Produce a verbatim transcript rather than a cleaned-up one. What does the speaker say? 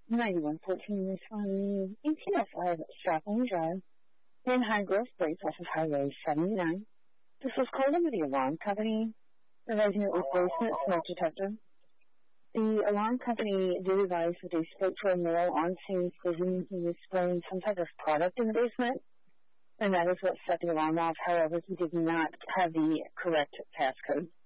ninety-one fourteen is from the A T F five Strathland Drive in High Grove Place off of Highway seventy-nine. This was called into the alarm company, realizing it was basement smoke detector. The alarm company did advise that they spoke to a male on scene stating he was spraying some type of product in the basement, and that is what set the alarm off. However, he did not have the correct passcode.